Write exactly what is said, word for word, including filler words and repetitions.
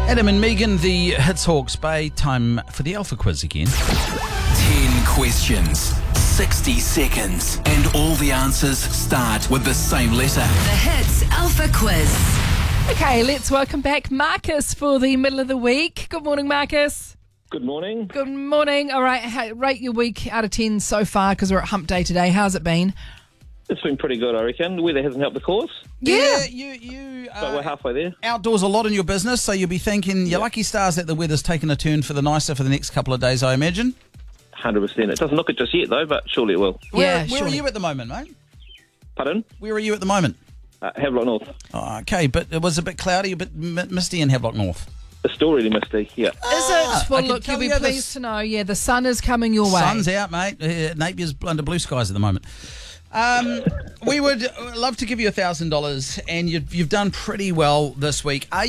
Adam and Megan, the Hits Hawke's Bay. Time for the Alpha Quiz again. Ten questions, sixty seconds, and all the answers start with the same letter. The Hits Alpha Quiz. Okay, let's welcome back Marcus for the middle of the week. Good morning, Marcus. Good morning. Good morning. All right, hey, rate your week out of ten so far because we're at hump day today. How's it been? It's been pretty good, I reckon. The weather hasn't helped the cause, Yeah. you you but we're uh, halfway there. outdoors a lot in your business, so you'll be thanking your lucky stars that the weather's taken a turn for the nicer for the next couple of days, I imagine. one hundred percent. It doesn't look it just yet, though, but surely it will. Where, Yeah, where are surely. you at the moment, mate? Pardon? Where are you at the moment? Uh, Havelock North. Oh, okay, but it was a bit cloudy, a bit m- misty in Havelock North. It's still really misty, yeah. Is Ah, it? Well, I can look, tell you'll be you this- pleased to know, yeah, the sun is coming your way. Sun's out, mate. Uh, Napier's under blue skies at the moment. Um, we would love to give you one thousand dollars, and you've, you've done pretty well this week. Are